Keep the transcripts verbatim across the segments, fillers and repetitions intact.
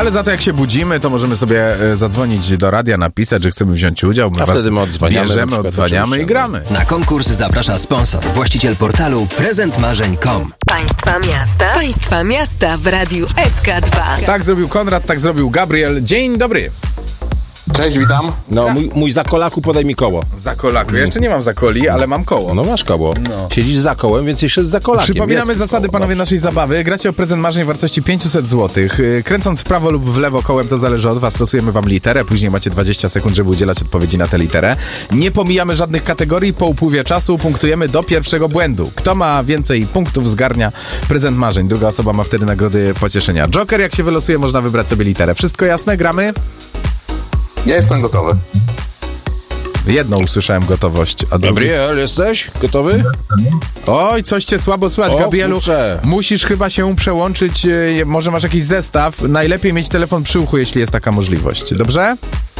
Ale za to jak się budzimy, to możemy sobie e, zadzwonić do radia, napisać, że chcemy wziąć udział. My A wtedy my odzwaniamy. Bierzemy, odzwaniamy i gramy. Na konkurs zaprasza sponsor, właściciel portalu prezent marzeń kropka com. Państwa miasta. Państwa miasta w Radiu S K dwa. Tak zrobił Konrad, tak zrobił Gabriel. Dzień dobry. Cześć, witam. No, mój, mój zakolaku, podaj mi koło. Zakolaku. Ja jeszcze nie mam zakoli, ale mam koło. No masz koło. No. Siedzisz za kołem, więc jeszcze z zakolakiem. Przypominamy Jest zasady, koło, panowie, dobrze. naszej zabawy. Gracie o prezent marzeń wartości pięćset złotych. Yy, Kręcąc w prawo lub w lewo kołem, to zależy od was. Losujemy wam literę. Później macie dwadzieścia sekund, żeby udzielać odpowiedzi na tę literę. Nie pomijamy żadnych kategorii. Po upływie czasu punktujemy do pierwszego błędu. Kto ma więcej punktów, zgarnia prezent marzeń. Druga osoba ma wtedy nagrody pocieszenia. Joker, jak się wylosuje, można wybrać sobie literę. Wszystko jasne? Gramy? Ja jestem gotowy. Jedną usłyszałem gotowość. A drugi... Gabriel, jesteś gotowy? Oj, coś cię słabo słychać, O, Gabrielu. kurczę. Musisz chyba się przełączyć, e, może masz jakiś zestaw. Najlepiej mieć telefon przy uchu, jeśli jest taka możliwość. Dobrze?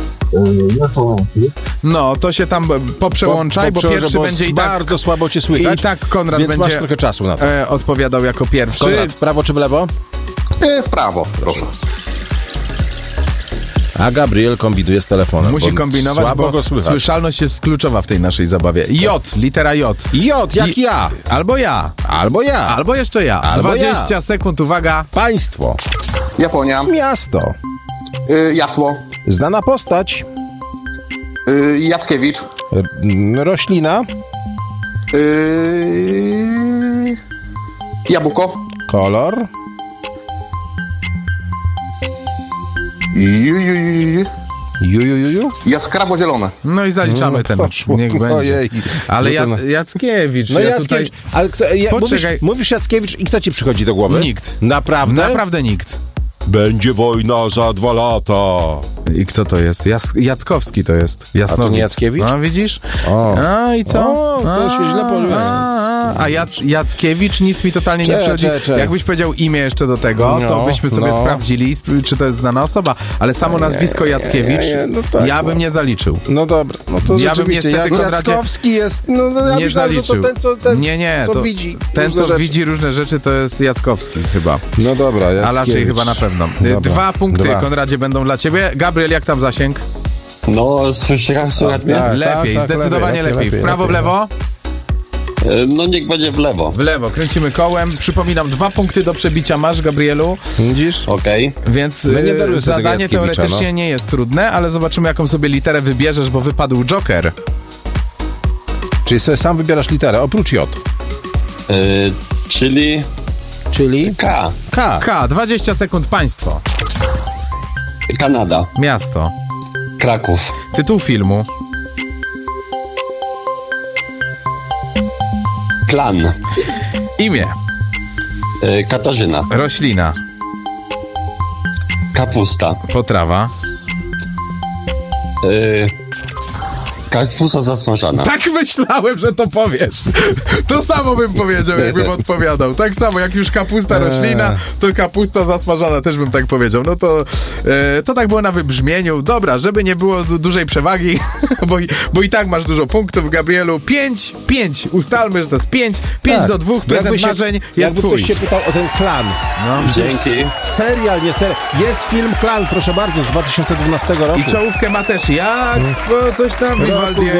No, to się tam poprzełączaj, bo, przełożę, pierwszy bo będzie i tak... bardzo słabo cię słychać. I tak Konrad więc będzie masz trochę czasu na to. e, odpowiadał jako pierwszy. Konrad, w prawo czy w lewo? E, w prawo, proszę. A Gabriel kombinuje z telefonem. Musi bo kombinować, słabo bo go słychać. słyszalność jest kluczowa w tej naszej zabawie. J, litera J. J, jak I- ja. Albo ja. Albo ja. Albo jeszcze ja. Albo dwadzieścia ja. sekund, uwaga. Państwo. Japonia. Miasto. E, Jasło. Znana postać. E, Jackiewicz. R- roślina. E, Jabłko. Kolor. Ju, ju, ju, ju. Ju, ju, ju, ju. Jaskrawo zielone. No i zaliczamy No, ten. poszło. Niech będzie. Ojej. Ale No to ja, no. Jackiewicz. No ja Jackiewicz, tutaj... ale kto, ja, mówisz, Poczekaj. mówisz Jackiewicz i kto ci przychodzi do głowy? Nikt. Naprawdę? Naprawdę nikt. Będzie wojna za dwa lata. I kto to jest? Jas- Jackowski to jest. Jasnowic. A to nie Jackiewicz? No widzisz? O. A i co? O, to się źle poliłem. A, a Jac- Jackiewicz nic mi totalnie nie Cze, przychodzi. cze, cze. Jakbyś powiedział imię jeszcze do tego, to No, byśmy sobie no. sprawdzili, sp- czy to jest znana osoba. Ale samo nazwisko Jackiewicz nie, nie, no tak, ja bym no. nie zaliczył. No dobra, no to Ja bym rzeczywiście, niestety, jak Konradzie, Jackowski jest, no, no ja nie myślałem, że zaliczył. to ten, co, ten, nie, nie, co to widzi ten, różne co rzeczy. widzi różne rzeczy, to jest Jackowski chyba. No dobra, A Jackiewicz. raczej chyba na pewno. Dobra. Dwa punkty, Dwa. Konradzie, będą dla ciebie. Gabriel, jak tam zasięg? No, słyszałem, słychać mnie? Tak, Lepiej, tak, zdecydowanie lepiej, lepiej. lepiej, W prawo, w lepiej. lewo? E, No niech będzie w lewo. W lewo. Kręcimy kołem. Przypominam, dwa punkty do przebicia masz, Gabrielu, Widzisz? Okej. więc No nie y, daruj sobie tego zadanie Jackiewicza, teoretycznie no. nie jest trudne, ale zobaczymy, jaką sobie literę wybierzesz, bo wypadł Joker. Czyli sobie sam wybierasz literę, oprócz J. E, Czyli Czyli K. K. K. dwadzieścia sekund. Państwo. Kanada. Miasto. Kraków. Tytuł filmu. Klan. Imię. E, Katarzyna. Roślina. Kapusta. Potrawa. E, Kapusta zasmażana. Tak myślałem, że to powiesz. To samo bym powiedział, jakbym odpowiadał. Tak samo, jak już kapusta roślina, to kapusta zasmażana, też bym tak powiedział. No to, e, to tak było na wybrzmieniu. Dobra, żeby nie było du- dużej przewagi, bo, i- bo i tak masz dużo punktów, Gabrielu. Pięć, pięć. Ustalmy, że to jest pięć. Pięć Tak. do dwóch. Jakby Prezent się- marzeń jest Jakby twój. ktoś się pytał o ten Klan. No. Dzięki. Serial, nie serial. Jest film Klan, proszę bardzo, z dwa tysiące dwunastego roku. I czołówkę ma też jak, bo coś tam, Vivaldi.